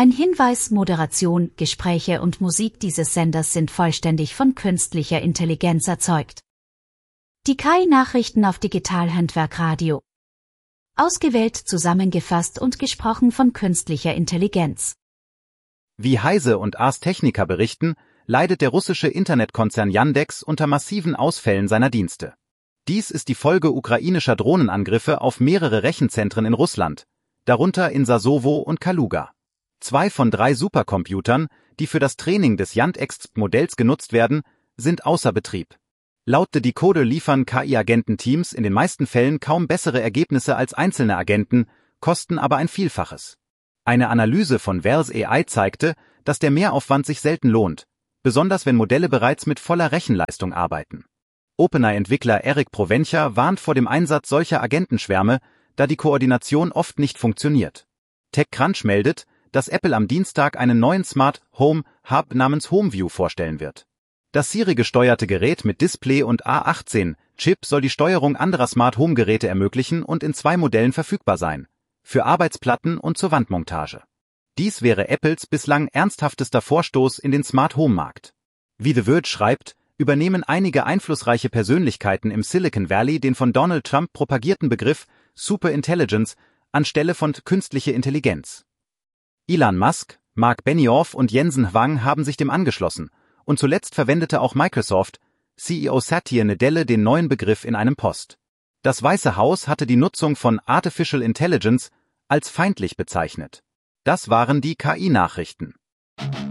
Ein Hinweis: Moderation, Gespräche und Musik dieses Senders sind vollständig von künstlicher Intelligenz erzeugt. Die KI-Nachrichten auf Digital Handwerk Radio. Ausgewählt, zusammengefasst und gesprochen von künstlicher Intelligenz. Wie Heise und Ars Technica berichten, leidet der russische Internetkonzern Yandex unter massiven Ausfällen seiner Dienste. Dies ist die Folge ukrainischer Drohnenangriffe auf mehrere Rechenzentren in Russland, darunter in Sasovo und Kaluga. 2 von 3 Supercomputern, die für das Training des Yandex-Modells genutzt werden, sind außer Betrieb. Laut The Decoder liefern KI-Agententeams in den meisten Fällen kaum bessere Ergebnisse als einzelne Agenten, kosten aber ein Vielfaches. Eine Analyse von Wells AI zeigte, dass der Mehraufwand sich selten lohnt, besonders wenn Modelle bereits mit voller Rechenleistung arbeiten. OpenAI-Entwickler Eric Provencher warnt vor dem Einsatz solcher Agentenschwärme, da die Koordination oft nicht funktioniert. TechCrunch meldet, dass Apple am Dienstag einen neuen Smart Home Hub namens HomeView vorstellen wird. Das Siri-gesteuerte Gerät mit Display und A18-Chip soll die Steuerung anderer Smart-Home-Geräte ermöglichen und in 2 Modellen verfügbar sein, für Arbeitsplatten und zur Wandmontage. Dies wäre Apples bislang ernsthaftester Vorstoß in den Smart-Home-Markt. Wie The Verge schreibt, übernehmen einige einflussreiche Persönlichkeiten im Silicon Valley den von Donald Trump propagierten Begriff Superintelligence anstelle von künstliche Intelligenz. Elon Musk, Mark Benioff und Jensen Huang haben sich dem angeschlossen, und zuletzt verwendete auch Microsoft-CEO Satya Nadella den neuen Begriff in einem Post. Das Weiße Haus hatte die Nutzung von Artificial Intelligence als feindlich bezeichnet. Das waren die KI-Nachrichten.